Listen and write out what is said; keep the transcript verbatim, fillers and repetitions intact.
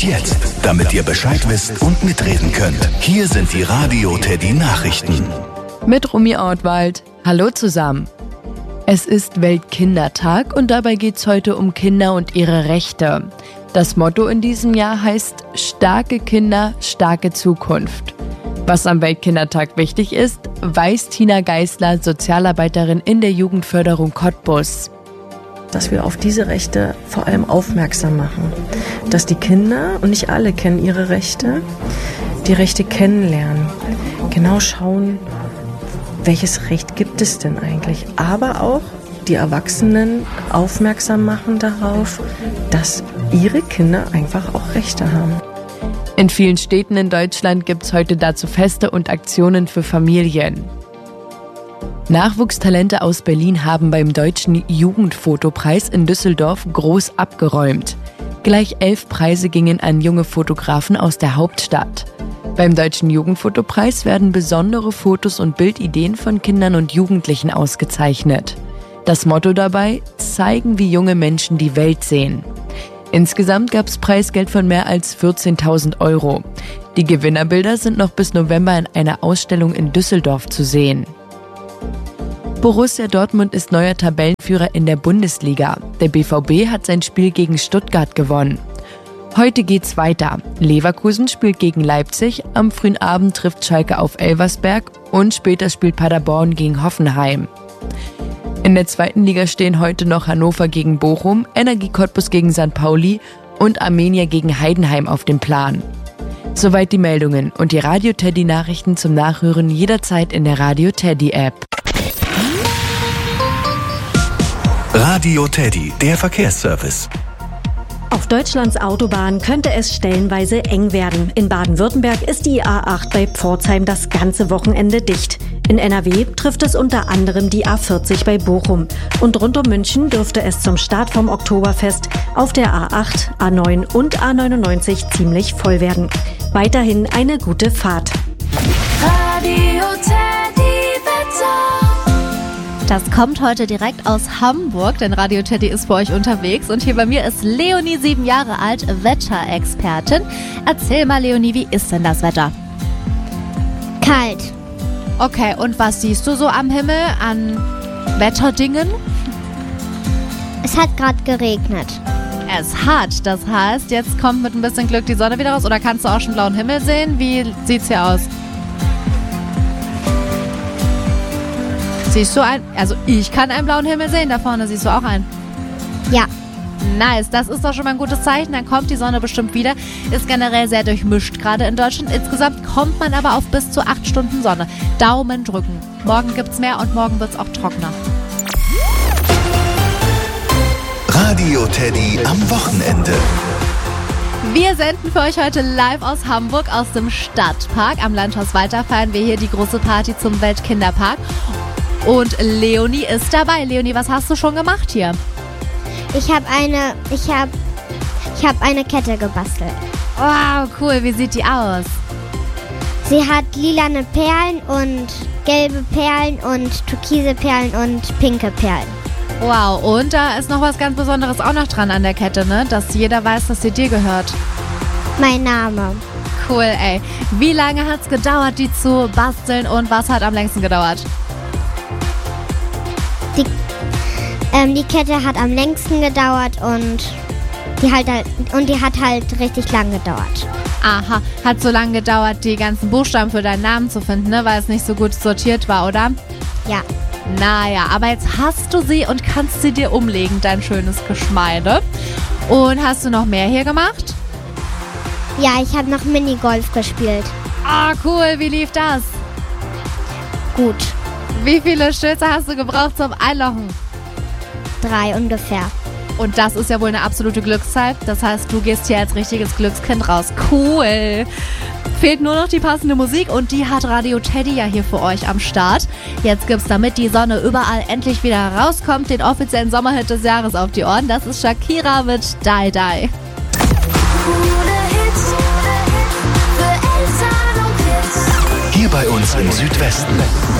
Und jetzt, damit ihr Bescheid wisst und mitreden könnt, hier sind die Radio Teddy Nachrichten. Mit Romy Ortwald. Hallo zusammen. Es ist Weltkindertag und dabei geht es heute um Kinder und ihre Rechte. Das Motto in diesem Jahr heißt Starke Kinder, starke Zukunft. Was am Weltkindertag wichtig ist, weiß Tina Geisler, Sozialarbeiterin in der Jugendförderung Cottbus. Dass wir auf diese Rechte vor allem aufmerksam machen. Dass die Kinder, und nicht alle kennen ihre Rechte, die Rechte kennenlernen. Genau schauen, welches Recht gibt es denn eigentlich. Aber auch die Erwachsenen aufmerksam machen darauf, dass ihre Kinder einfach auch Rechte haben. In vielen Städten in Deutschland gibt es heute dazu Feste und Aktionen für Familien. Nachwuchstalente aus Berlin haben beim Deutschen Jugendfotopreis in Düsseldorf groß abgeräumt. Gleich elf Preise gingen an junge Fotografen aus der Hauptstadt. Beim Deutschen Jugendfotopreis werden besondere Fotos und Bildideen von Kindern und Jugendlichen ausgezeichnet. Das Motto dabei: zeigen, wie junge Menschen die Welt sehen. Insgesamt gab es Preisgeld von mehr als vierzehntausend Euro. Die Gewinnerbilder sind noch bis November in einer Ausstellung in Düsseldorf zu sehen. Borussia Dortmund ist neuer Tabellenführer in der Bundesliga. Der B V B hat sein Spiel gegen Stuttgart gewonnen. Heute geht's weiter. Leverkusen spielt gegen Leipzig, am frühen Abend trifft Schalke auf Elversberg und später spielt Paderborn gegen Hoffenheim. In der zweiten Liga stehen heute noch Hannover gegen Bochum, Energie Cottbus gegen Sankt Pauli und Arminia gegen Heidenheim auf dem Plan. Soweit die Meldungen und die Radio Teddy Nachrichten zum Nachhören jederzeit in der Radio Teddy App. Radio Teddy, der Verkehrsservice. Auf Deutschlands Autobahnen könnte es stellenweise eng werden. In Baden-Württemberg ist die A acht bei Pforzheim das ganze Wochenende dicht. In N R W trifft es unter anderem die A vierzig bei Bochum. Und rund um München dürfte es zum Start vom Oktoberfest auf der A acht, A neun und A neunundneunzig ziemlich voll werden. Weiterhin eine gute Fahrt. Radio Teddy Wetter. Das kommt heute direkt aus Hamburg, denn Radio Teddy ist für euch unterwegs. Und hier bei mir ist Leonie, sieben Jahre alt, Wetterexpertin. Erzähl mal, Leonie, wie ist denn das Wetter? Kalt. Okay, und was siehst du so am Himmel an Wetterdingen? Es hat gerade geregnet. Es hat, das heißt, jetzt kommt mit ein bisschen Glück die Sonne wieder raus. Oder kannst du auch schon blauen Himmel sehen? Wie sieht's hier aus? Siehst du einen? Also ich kann einen blauen Himmel sehen, da vorne siehst du auch einen. Ja. Nice, das ist doch schon mal ein gutes Zeichen, dann kommt die Sonne bestimmt wieder. Ist generell sehr durchmischt gerade in Deutschland. Insgesamt kommt man aber auf bis zu acht Stunden Sonne. Daumen drücken. Morgen gibt's mehr und morgen wird's auch trockener. Radio Teddy am Wochenende. Wir senden für euch heute live aus Hamburg, aus dem Stadtpark. Am Landhaus Walter feiern wir hier die große Party zum Weltkinderpark. Und Leonie ist dabei. Leonie, was hast du schon gemacht hier? Ich habe eine, ich habe, ich habe eine Kette gebastelt. Wow, cool. Wie sieht die aus? Sie hat lilane Perlen und gelbe Perlen und türkise Perlen und pinke Perlen. Wow, und da ist noch was ganz Besonderes auch noch dran an der Kette, ne? Dass jeder weiß, dass sie dir gehört. Mein Name. Cool, ey. Wie lange hat's gedauert, die zu basteln und was hat am längsten gedauert? Die, ähm, die Kette hat am längsten gedauert und die, halt, und die hat halt richtig lang gedauert. Aha, hat so lange gedauert, die ganzen Buchstaben für deinen Namen zu finden, ne? Weil es nicht so gut sortiert war, oder? Ja. Naja, aber jetzt hast du sie und kannst sie dir umlegen, dein schönes Geschmeide. Und hast du noch mehr hier gemacht? Ja, ich habe noch Minigolf gespielt. Ah, cool, wie lief das? Gut. Wie viele Stütze hast du gebraucht zum Einlochen? Drei ungefähr. Und das ist ja wohl eine absolute Glückszahl. Das heißt, du gehst hier als richtiges Glückskind raus. Cool. Fehlt nur noch die passende Musik und die hat Radio Teddy ja hier für euch am Start. Jetzt gibt's, damit die Sonne überall endlich wieder rauskommt, den offiziellen Sommerhit des Jahres auf die Ohren. Das ist Shakira mit Die Die. Hier bei uns im Südwesten.